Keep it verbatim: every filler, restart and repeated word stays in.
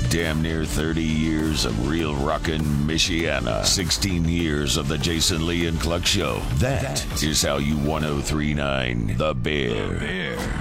Damn near thirty years of real rockin' Michiana. sixteen years of the Jason Lee and Cluck Show. That is how you ten thirty-nine The Bear. The Bear.